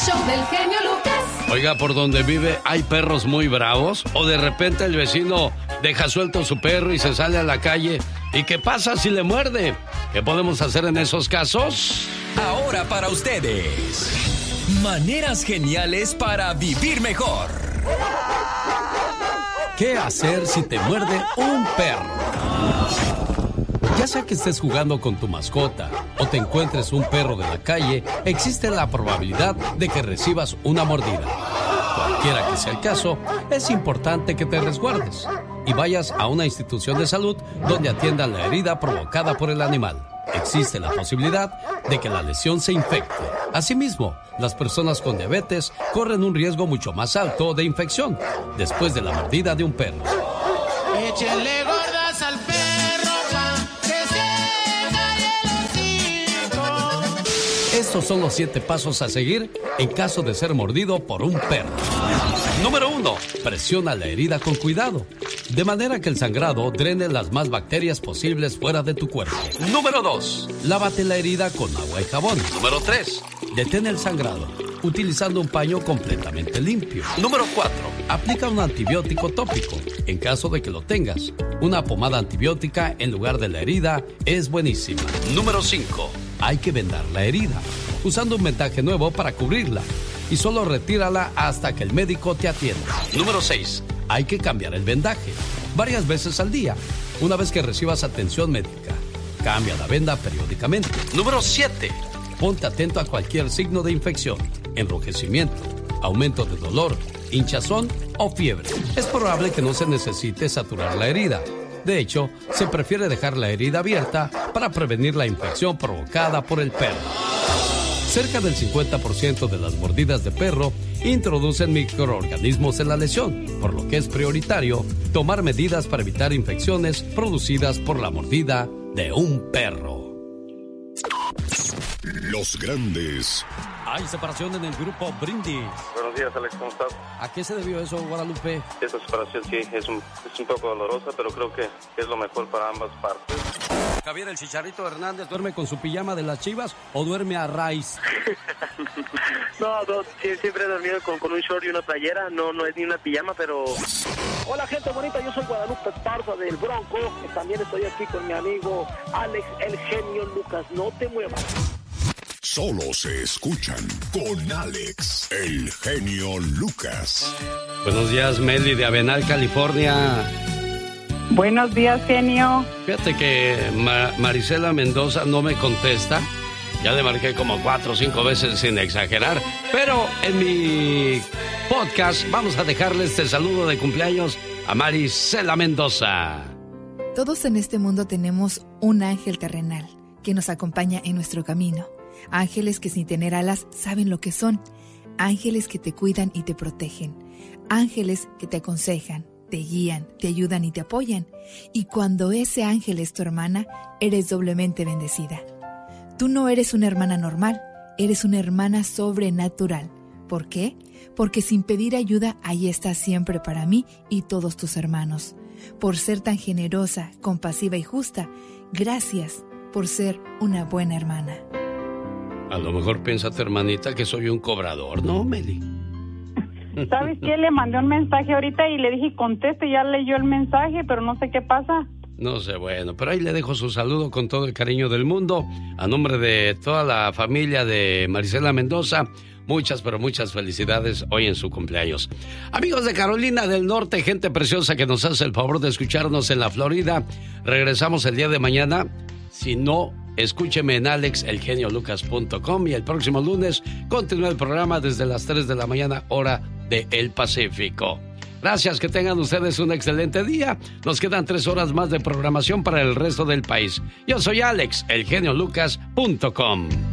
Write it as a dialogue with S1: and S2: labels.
S1: show del genio Lucas.
S2: Oiga, ¿por donde vive hay perros muy bravos? ¿O de repente el vecino deja suelto su perro y se sale a la calle? ¿Y qué pasa si le muerde? ¿Qué podemos hacer en esos casos?
S3: Ahora para ustedes, maneras geniales para vivir mejor.
S2: ¿Qué hacer si te muerde un perro? Ya sea que estés jugando con tu mascota o te encuentres un perro de la calle, existe la probabilidad de que recibas una mordida. Cualquiera que sea el caso, es importante que te resguardes y vayas a una institución de salud donde atiendan la herida provocada por el animal. Existe la posibilidad de que la lesión se infecte. Asimismo, las personas con diabetes corren un riesgo mucho más alto de infección después de la mordida de un perro.
S4: Échenle gordas al perro pa' que se calle el hocico.
S2: Estos son los 7 pasos a seguir en caso de ser mordido por un perro. Número 1. Presiona la herida con cuidado, de manera que el sangrado drene las más bacterias posibles fuera de tu cuerpo. Número 2. Lávate la herida con agua y jabón. Número 3. Detén el sangrado utilizando un paño completamente limpio. Número 4. Aplica un antibiótico tópico, en caso de que lo tengas. Una pomada antibiótica en lugar de la herida es buenísima. Número 5. Hay que vendar la herida, usando un vendaje nuevo para cubrirla. Y solo retírala hasta que el médico te atienda. Número 6. Hay que cambiar el vendaje varias veces al día. Una vez que recibas atención médica, cambia la venda periódicamente. Número 7. Ponte atento a cualquier signo de infección, enrojecimiento, aumento de dolor, hinchazón o fiebre. Es probable que no se necesite saturar la herida. De hecho, se prefiere dejar la herida abierta para prevenir la infección provocada por el perro. Cerca del 50% de las mordidas de perro introducen microorganismos en la lesión, por lo que es prioritario tomar medidas para evitar infecciones producidas por la mordida de un perro.
S5: Los grandes.
S2: Hay separación en el grupo Brindis.
S6: Buenos días, Alex, ¿cómo estás?
S2: ¿A qué se debió eso, Guadalupe?
S6: Esa separación sí es un poco dolorosa, pero creo que es lo mejor para ambas partes.
S2: Javier, el Chicharito Hernández, ¿duerme con su pijama de las Chivas o duerme a raíz?
S7: No, siempre he dormido con un short y una playera, no es ni una pijama, pero...
S8: Hola, gente bonita, yo soy Guadalupe Esparza del Bronco, también estoy aquí con mi amigo Alex, el genio Lucas, no te muevas.
S5: Solo se escuchan con Alex, el genio Lucas.
S2: Buenos días, Meli de Avenal, California.
S9: Buenos días, genio.
S2: Fíjate que Marisela Mendoza no me contesta. Ya le marqué como 4 o 5 veces sin exagerar. Pero en mi podcast vamos a dejarle este saludo de cumpleaños a Marisela Mendoza.
S10: Todos en este mundo tenemos un ángel terrenal que nos acompaña en nuestro camino. Ángeles que sin tener alas saben lo que son. Ángeles que te cuidan y te protegen. Ángeles que te aconsejan, te guían, te ayudan y te apoyan. Y cuando ese ángel es tu hermana, eres doblemente bendecida. Tú no eres una hermana normal, eres una hermana sobrenatural. ¿Por qué? Porque sin pedir ayuda, ahí estás siempre para mí y todos tus hermanos. Por ser tan generosa, compasiva y justa, gracias por ser una buena hermana.
S2: A lo mejor piensa tu hermanita que soy un cobrador, ¿no, Meli?
S9: ¿Sabes qué? Le mandé un mensaje ahorita y le dije conteste, ya leyó el mensaje, pero no sé qué pasa.
S2: No sé, bueno, pero ahí le dejo su saludo con todo el cariño del mundo. A nombre de toda la familia de Marisela Mendoza, muchas, pero muchas felicidades hoy en su cumpleaños. Amigos de Carolina del Norte, gente preciosa que nos hace el favor de escucharnos en la Florida. Regresamos el día de mañana. Si no, escúcheme en alexelgeniolucas.com y el próximo lunes continúa el programa desde las 3 de la mañana, hora de El Pacífico. Gracias, que tengan ustedes un excelente día. Nos quedan 3 horas más de programación para el resto del país. Yo soy Alex, elgeniolucas.com.